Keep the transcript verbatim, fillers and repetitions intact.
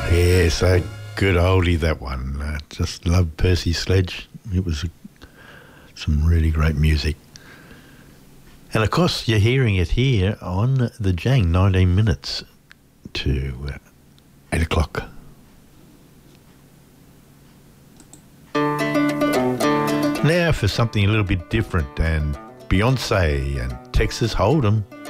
Yes, a good oldie, that one. Uh, just loved Percy Sledge. It was a, some really great music. And of course, you're hearing it here on the Jang, nineteen minutes to uh, eight o'clock. Now for something a little bit different, and Beyonce and Texas Hold'em.